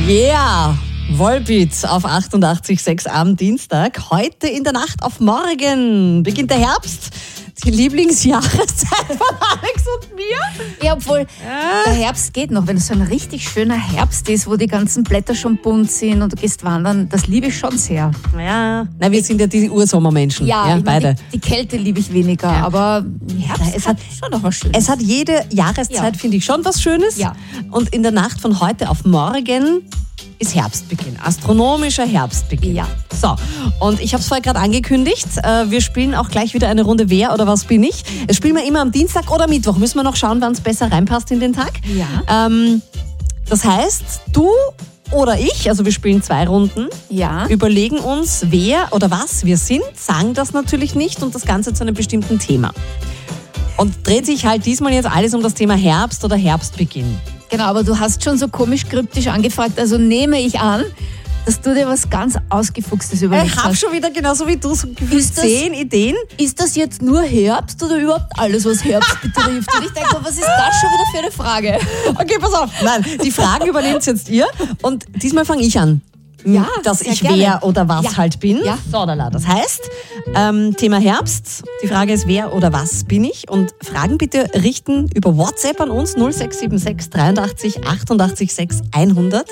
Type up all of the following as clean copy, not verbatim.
Yeah! Volbeat auf 88,6 am Dienstag. Heute in der Nacht auf morgen beginnt der Herbst. Die Lieblingsjahreszeit von Alex und mir. Ja, obwohl der Herbst geht noch. Wenn es so ein richtig schöner Herbst ist, wo die ganzen Blätter schon bunt sind und du gehst wandern, das liebe ich schon sehr. Ja, na, wir sind ja die Ursommermenschen. Ja, ich beide. meine, die Kälte liebe ich weniger, aber Herbst hat schon noch was Schönes. Es hat jede Jahreszeit, finde ich, schon was Schönes. Ja. Und in der Nacht von heute auf morgen ist Herbstbeginn, astronomischer Herbstbeginn. Ja. So, und ich habe es vorher gerade angekündigt, wir spielen auch gleich wieder eine Runde Wer oder was bin ich. Das spielen wir immer am Dienstag oder Mittwoch. Müssen wir noch schauen, wann es besser reinpasst in den Tag. Ja. Das heißt, du oder ich, also wir spielen 2 Runden, überlegen uns, wer oder was wir sind, sagen das natürlich nicht und das Ganze zu einem bestimmten Thema. Und dreht sich halt diesmal jetzt alles um das Thema Herbst oder Herbstbeginn. Genau, aber du hast schon so komisch kryptisch angefragt, also nehme ich an, dass du dir was ganz Ausgefuchstes überlegt hast. Ich habe schon wieder genauso wie du so gefühlt 10 Ideen. Ist das jetzt nur Herbst oder überhaupt alles, was Herbst betrifft? Und ich denke, was ist das schon wieder für eine Frage? Okay, pass auf. Nein, die Fragen übernehmt jetzt ihr und diesmal fange ich an. Ja, dass ich gerne. wer oder was halt bin. Ja. So, das heißt, Thema Herbst. Die Frage ist, wer oder was bin ich? Und Fragen bitte richten über WhatsApp an uns 0676 83 88 6 100.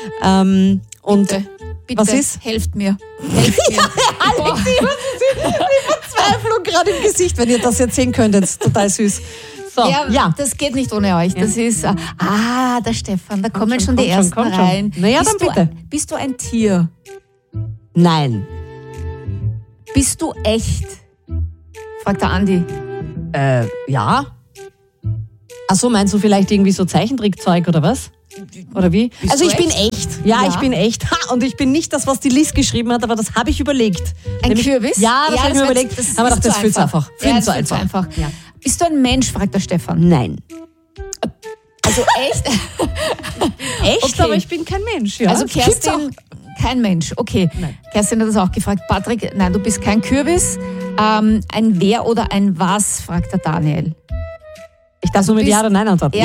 Und Bitte, was ist? Helft mir. Helft mir. Alex, die Verzweiflung gerade im Gesicht, wenn ihr das jetzt sehen könntet. Total süß. So, ja, das geht nicht ohne euch. Das ist, der Stefan, da kommen schon die ersten rein. Naja, dann bitte. Bist du ein Tier? Nein. Bist du echt? Fragt der Andi. Ja. Ach so, meinst du vielleicht irgendwie so Zeichentrickzeug oder was? Oder wie? Also ich bin echt. Ja, ich bin echt. Und ich bin nicht das, was die Liz geschrieben hat, aber das habe ich überlegt. Ein Kürbis? Ja, das habe ich mir überlegt. Aber ich dachte, das fühlt einfach. Viel zu einfach. Ja. Bist du ein Mensch, fragt der Stefan. Nein. Also echt? Echt, okay. Aber ich bin kein Mensch. Ja. Also Kerstin, kein Mensch. Okay. Nein. Kerstin hat das auch gefragt. Patrick, nein, du bist kein Kürbis. Ein Wer oder ein Was, fragt der Daniel. Ich darf nur mit Ja oder Nein antworten.